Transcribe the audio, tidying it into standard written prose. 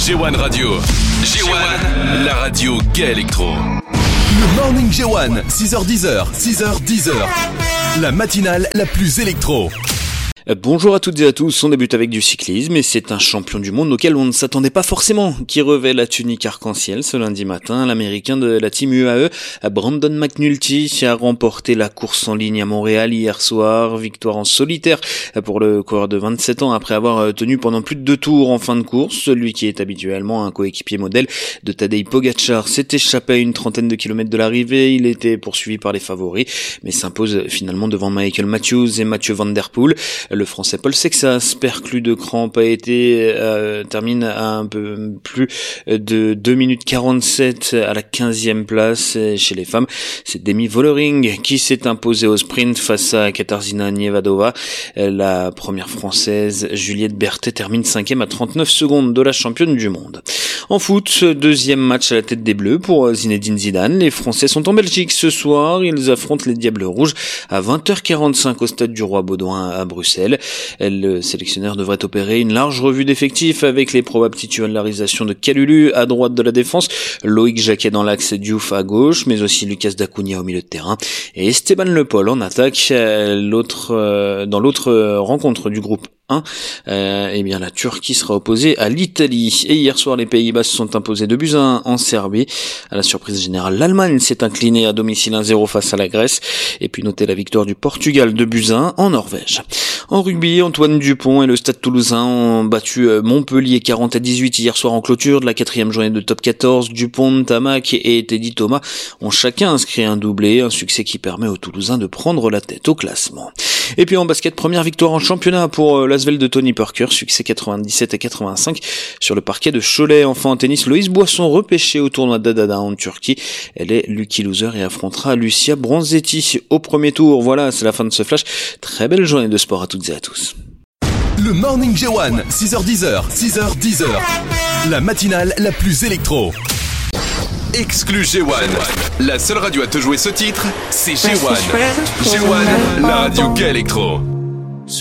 G1 Radio. G1, la radio gay électro. Le Morning G1, 6h10, 6h10. La matinale la plus électro. Bonjour à toutes et à tous, on débute avec du cyclisme et c'est un champion du monde auquel on ne s'attendait pas forcément qui revêt la tunique arc-en-ciel ce lundi matin. L'américain de la team UAE, Brandon McNulty, a remporté la course en ligne à Montréal hier soir. Victoire en solitaire pour le coureur de 27 ans après avoir tenu pendant plus de 2 tours en fin de course. Celui qui est habituellement un coéquipier modèle de Tadej Pogačar s'est échappé à une trentaine de kilomètres de l'arrivée. Il était poursuivi par les favoris mais s'impose finalement devant Michael Matthews et Mathieu Van Der Poel. Le Français Paul Sexas, perclus de crampes, termine à un peu plus de 2 minutes 47 à la 15e place. Et chez les femmes, c'est Demi Vollering qui s'est imposée au sprint face à Katarzyna Niewedova. La première française, Juliette Berthet, termine 5e à 39 secondes de la championne du monde. En foot, deuxième match à la tête des Bleus pour Zinedine Zidane. Les Français sont en Belgique ce soir. Ils affrontent les Diables Rouges à 20h45 au stade du Roi Baudouin à Bruxelles. Le sélectionneur devrait opérer une large revue d'effectifs avec les probables titularisations de Kalulu à droite de la défense, Loïc Jacquet dans l'axe, Diouf à gauche, mais aussi Lucas Dacunia au milieu de terrain et Esteban Le Pol en attaque. Dans l'autre rencontre du groupe 1, la Turquie sera opposée à l'Italie. Et hier soir, les Pays-Bas se sont imposés 2-1 en Serbie. À la surprise générale, l'Allemagne s'est inclinée à domicile 1-0 face à la Grèce. Et puis notez la victoire du Portugal 2-1 en Norvège. En rugby, Antoine Dupont et le Stade Toulousain ont battu Montpellier 40-18 hier soir en clôture de la 4e journée de top 14. Dupont, Tamac et Teddy Thomas ont chacun inscrit un doublé, un succès qui permet aux Toulousains de prendre la tête au classement. Et puis en basket, première victoire en championnat pour l'Asvel de Tony Parker, succès 97-85 sur le parquet de Cholet. Enfin en tennis, Loïs Boisson repêché au tournoi d'Adada en Turquie. Elle est lucky loser et affrontera Lucia Bronzetti au premier tour. Voilà, c'est la fin de ce flash. Très belle journée de sport à toutes et à tous. Le Morning G1, 6h10, 6h10. La matinale la plus électro. Exclu G1. La seule radio à te jouer ce titre, c'est G1. G1, la radio gay électro.